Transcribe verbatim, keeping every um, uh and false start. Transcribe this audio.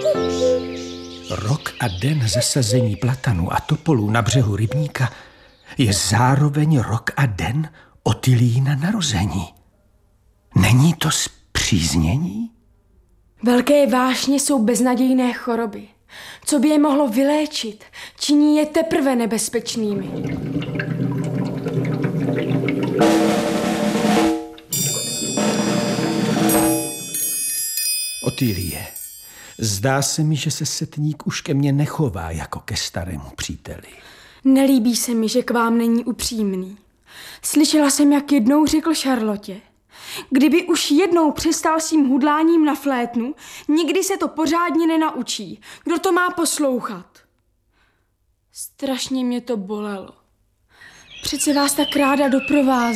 Rok a den zasazení platanů a topolů na břehu rybníka je zároveň rok a den Otylína narození. Není to spříznění? Velké vášně jsou beznadějné choroby. Co by je mohlo vyléčit, činí je teprve nebezpečnými. Otylie, zdá se mi, že se setník už ke mně nechová jako ke starému příteli. Nelíbí se mi, že k vám není upřímný. Slyšela jsem, jak jednou řekl Charlotte. Kdyby už jednou přestal s tím hudláním na flétnu, nikdy se to pořádně nenaučí. Kdo to má poslouchat? Strašně mě to bolelo. Přece vás tak ráda doprovázela.